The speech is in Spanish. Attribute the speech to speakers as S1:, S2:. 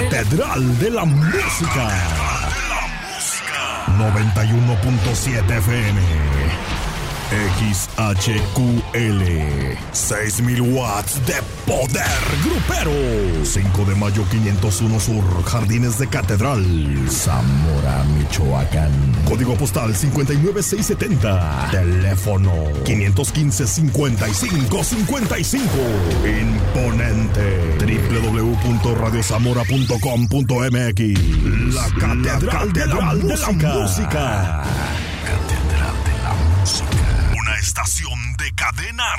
S1: Catedral de la Música. 91.7 FM. XHQL. 6,000 watts de poder grupero. 5 de mayo 501 Sur, Jardines de Catedral, Zamora, Michoacán. Código postal 59670. Teléfono 515-5555. Imponente. www.radiozamora.com.mx. La Catedral de la Música. Catedral de la Música. Una estación de cadena